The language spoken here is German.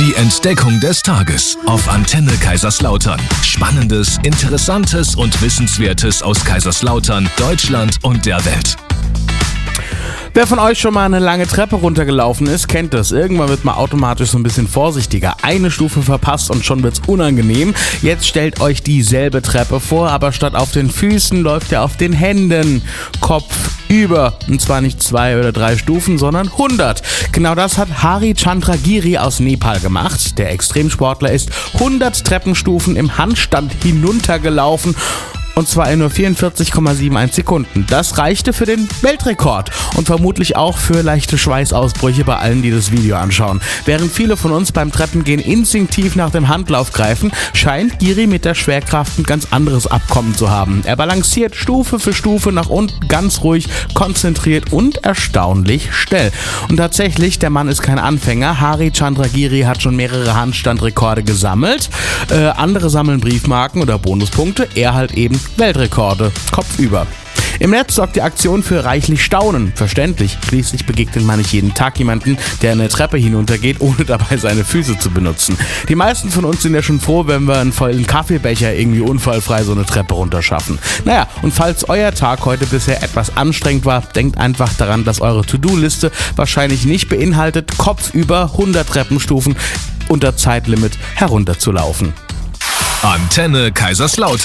Die Entdeckung des Tages auf Antenne Kaiserslautern. Spannendes, Interessantes und Wissenswertes aus Kaiserslautern, Deutschland und der Welt. Wer von euch schon mal eine lange Treppe runtergelaufen ist, kennt das. Irgendwann wird man automatisch so ein bisschen vorsichtiger. Eine Stufe verpasst und schon wird's unangenehm. Jetzt stellt euch dieselbe Treppe vor, aber statt auf den Füßen läuft ihr auf den Händen. Kopf über. Und zwar nicht 2 oder 3 Stufen, sondern 100. Genau das hat Hari Chandragiri aus Nepal gemacht. Der Extremsportler ist 100 Treppenstufen im Handstand hinuntergelaufen. Und zwar in nur 44,71 Sekunden. Das reichte für den Weltrekord und vermutlich auch für leichte Schweißausbrüche bei allen, die das Video anschauen. Während viele von uns beim Treppengehen instinktiv nach dem Handlauf greifen, scheint Giri mit der Schwerkraft ein ganz anderes Abkommen zu haben. Er balanciert Stufe für Stufe nach unten ganz ruhig, konzentriert und erstaunlich schnell. Und tatsächlich, der Mann ist kein Anfänger. Hari Chandragiri hat schon mehrere Handstandrekorde gesammelt. Andere sammeln Briefmarken oder Bonuspunkte. Er halt eben Weltrekorde, kopfüber. Im Netz sorgt die Aktion für reichlich Staunen. Verständlich, schließlich begegnet man nicht jeden Tag jemanden, der eine Treppe hinuntergeht, ohne dabei seine Füße zu benutzen. Die meisten von uns sind ja schon froh, wenn wir einen vollen Kaffeebecher irgendwie unfallfrei so eine Treppe runterschaffen. Naja, und falls euer Tag heute bisher etwas anstrengend war, denkt einfach daran, dass eure To-Do-Liste wahrscheinlich nicht beinhaltet, kopfüber 100 Treppenstufen unter Zeitlimit herunterzulaufen. Antenne Kaiserslautern.